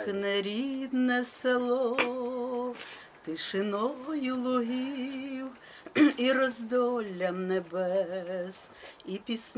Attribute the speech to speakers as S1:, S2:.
S1: пахне рідне село, тишиною лугів і роздоллям небес, і піснею